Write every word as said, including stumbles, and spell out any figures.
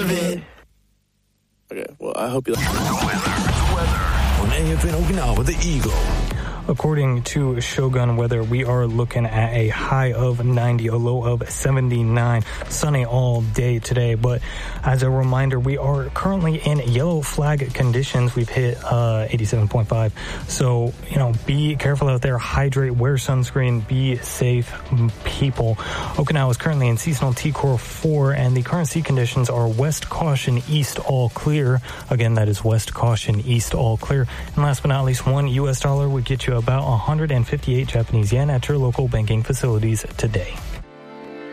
of it. Okay, well, I hope you like the weather on A F N Okinawa, the Eagle. According to Shogun Weather, we are looking at a high of ninety, a low of seventy-nine, sunny all day today. But as a reminder, we are currently in yellow flag conditions. We've hit uh, eighty-seven point five. So, you know, be careful out there, hydrate, wear sunscreen, be safe, people. Okinawa is currently in seasonal T-Core four, and the current sea conditions are west caution, east all clear. Again, that is west caution, east all clear. And last but not least, one U S dollar would get you about one hundred fifty-eight Japanese yen at your local banking facilities today.